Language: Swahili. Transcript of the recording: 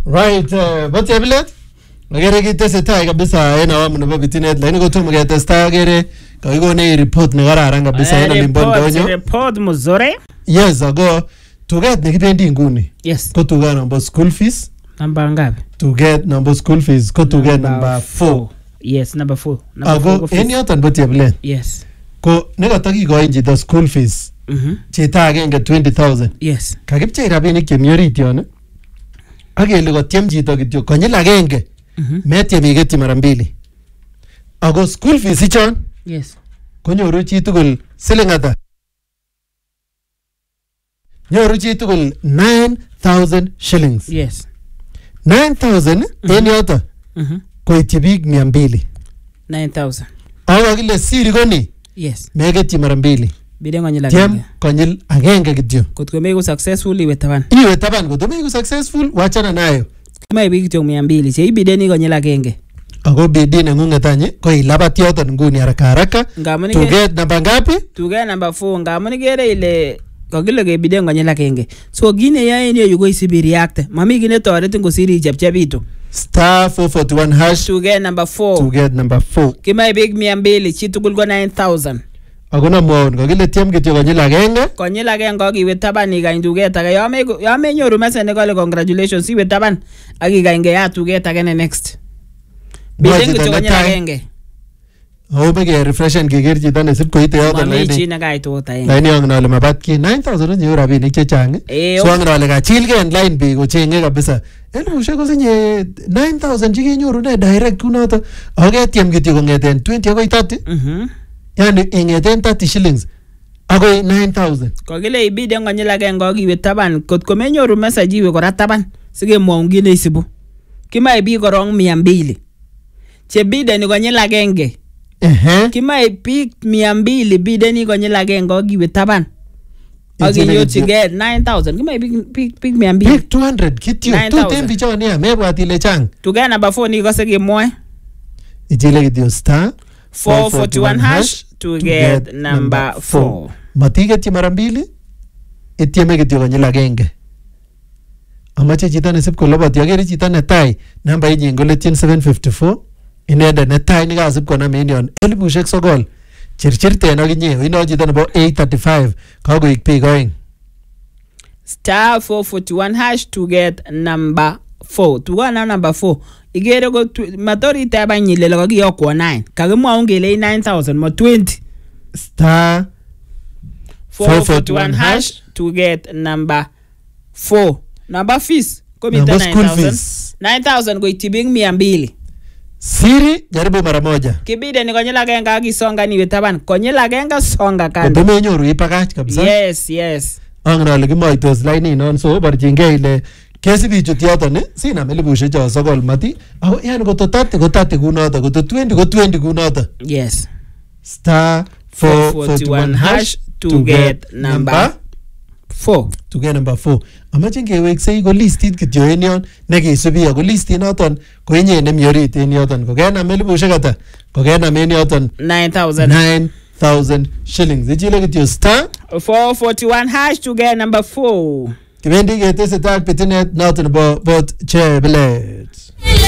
Right, but Evelyn, magere kitesetai kabisa en awamu nebo bitinet lakini kotomo ketestai agere kakikone report nekararan kabisa en olimbo ndonyo. Report mzuri. Yes, ago tuget nekibendi nguni. Yes. Ko tuget number school fees. Namba ngapi? Tuget number school fees ko tuget number 4. Yes, number 4. Ago en yoton bo Evelyn. Yes. Ko nekatokikoin chito school fees. Chito agenge 20,000. Yes. Kakipchei rabinik chemi orit yon. Akele kotyem chito kityo konyil agenge. Metyem iketyi mara mbili. Ako school fees ichon. Yes. Konyoru chi tugul siling ata. Nyoru chi tugul 9,000 shillings. Yes. 9,000 en yoto. Koityi biik 200. 9,000. Ako kile siri koni. Yes. Meketyi mara mbili. Bide konyil agenge. Tyem konyil agenge kityo. Kotko meko successful iwe taban. Iwe taban kotko meko successful wachana nayo. Kama biik kityo 200 che ibideni konyil agenge. Ako bidii nengunget any ko ilabat yoton nguni haraka. Tuget namba ngapi? Tuget namba 4 ngamun ikere ile kakile kebiden konyil agenge. So kine yae ni yuko isibi react. Mami kine toretin kosiri ichepchepitu. Star 441 hash. Tuget namba 4. Tuget namba 4. Kima biik 200 chi tugul ko 9,000. Ako namwaun kakile tyem kityo konyil agenge. Konyil agenge kakiwe taban ikany tuget age. Ya menyoru message kole congratulations iwe taban ak ikany ya tuget age ne next. Biden kityo konyil agenge. Ako beke refreshen keker chito nesip koite yoton laini. Mami chi nekaitota enge. Laini yongen ale mabat ki 9,000 nyeru rabinik chechang. So yongen ale kachilke en line biik kochenge kabisa. Elibushek kosinye 9,000 chikenyorune direct kunoto. Ako ketyem kityo kongeten 20 akoi 30. Yani ingeten 30 shillings akoi 9,000. Kokile ibiden konyil agenge kakiwe taban. Kotko menyoru message iwe kora taban sikemwaun kit neisibu. Kimae biik korong 200. Chebideni konyil agenge. Kimae biik 200 bideni konyil agenge kakiwe taban. Akinyorchigei 9,000. Kimae biik 200. Biik 200 kityo. Tuten bichon ya mebwat ile chang. Tuget number 4 nikose kemwoe. Ichile kityo star 441 hash tuget number 4. Matiketyi mara mbili. Ityeme kityo konyil agenge. Amache chito nesip koloboti akere chito netai namba inyin koletyin 754. Inende netai nikasip konam en yon 9,000. Chirchirten akinye ino chito nebo 835 kakoik biik oeng. Star 441 hash tuget number 4. Tuget number 4. Igere ko matori taba nyile kakiyokwo 9. Kakimwaun kele 9,000 mo 20. Star 441 hash tuget number 4. Number fees komita 9,000. 9,000 koityi biik 200. Siri jaribu mara moja. Kibide ni konyil agenge akisonga niwe taban. Konyil agenge songa kando. Koto menyoru ipakach kabisa. Yes. Angen ale kimoitos line inon so barchingei ile kesib ichut yoton sinam 9,000 mati. Ako yani koto 30 ko 30 kunoto, koto 20 ko 20 kunoto. Yes. Star 441 hash to get number 4. To get number 4. Amache ngeweksei ko listit kityo en yon nekisubi ako listit noton ko inye nemi orit en yoton. Kokenam 1,000 ata. Kokenam en yoton 9,000 shillings. Ichile kityo star 441 hash to get number 4. Kibendi ketese tak bitinet noton nebo bot Chebilet.